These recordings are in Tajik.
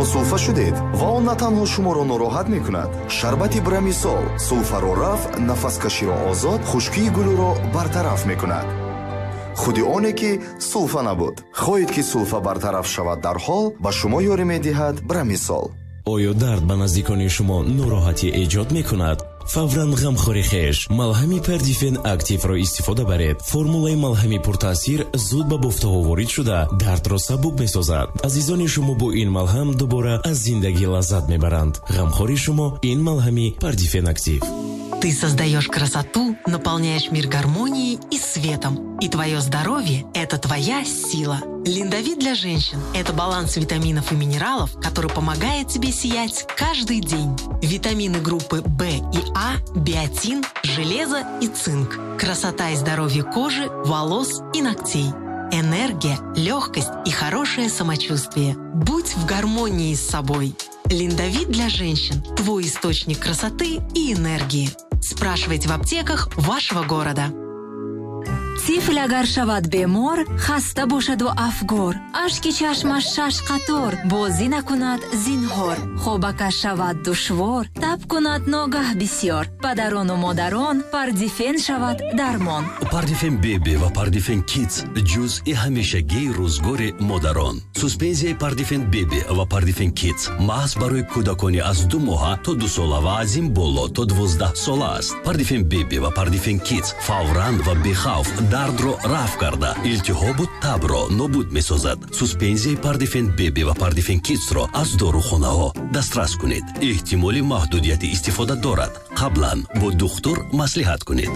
сулфа шудед ва он на танҳо шуморо нороҳат мекунад. шарбати брамисол сулфаро раф, нафаскаширо озод, хушкии гулӯро бартараф мекунад. худи оне ки сулфа набуд. хоҳед ки сулфа бартараф шавад дар ҳол, ба шумо ёрӣ медиҳад брамисол. оё дард ба наздикони шумо нороҳатӣ эҷод мекунад? фавран ғамхори хеш малҳами Пардифен активро истифода баред. формулаи малҳами пуртаъсир зуд ба бофтаҳо ворид шуда дардро сабук месозад. азизони шумо бо ин малҳам дубора аз зиндагӣ лаззат мебаранд. ғамхори шумо ин малҳами Пардифен актив. Ты создаешь красоту, наполняешь мир гармонией и светом. И твое здоровье – это твоя сила. Линдавит для женщин – это баланс витаминов и минералов, который помогает тебе сиять каждый день. Витамины группы В и А, биотин, железо и цинк. Красота и здоровье кожи, волос и ногтей. Энергия, легкость и хорошее самочувствие. Будь в гармонии с собой. Линдавит для женщин – твой источник красоты и энергии. Спрашивайте в аптеках вашего города. тифл агар шавад бемор, хаста бошаду афгор, ашки чашмаш шаш қатор, бозӣ накунад зинҳор, хобакаш шавад душвор, таб кунад ногаҳ бисёр. падарону модарон Пардифен шавад дармон. Пардифен беби ва Пардифен кидс ҷузъи ҳамешагии рӯзгори модарон. суспензияи Пардифен беби ва Пардифен кидс маҳз барои кӯдакони аз 2 моҳа то 2 сола ва аз ин боло то 12 сола аст. Пардифен беби ва Пардифен кидс фавран ва бехавф дардро раф карда, илтиҳобу табро нобуд месозад. суспензияи Пардифен беби ва Пардифен кидсро аз дорухонаҳо дастрас кунед. эҳтимоли маҳдудияти истифода дорад. қаблан бо духтур маслиҳат кунед.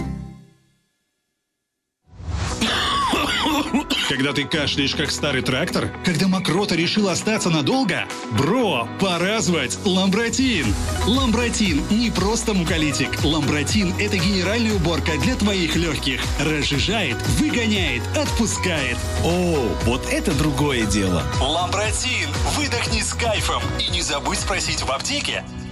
Когда ты кашляешь, как старый трактор? Когда мокрота решила остаться надолго? Бро, пора звать Ламбротин! Ламбротин не просто муколитик. Ламбротин – это генеральная уборка для твоих легких. Разжижает, выгоняет, отпускает. О, вот это другое дело. Ламбротин! Выдохни с кайфом. И не забудь спросить в аптеке.